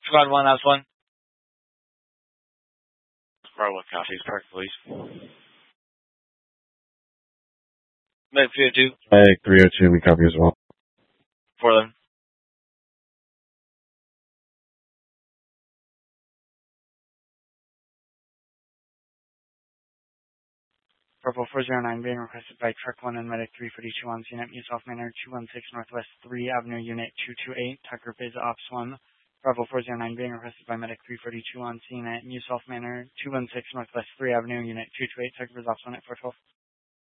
Squad 1, last one. Squad 1, copy. Park, please. Medic 302. Medic 302, we copy as well. 411. Purple 409 being requested by Truck 1 and Medic 342 on scene at Musoff Manor, 216 Northwest 3 Avenue, Unit 228. Tucker Biz Ops 1. Bravo 409 being requested by Medic 342 on scene at Musoff Manor, 216 Northwest 3 Avenue, Unit 228. Tucker Biz Ops 1 at 412.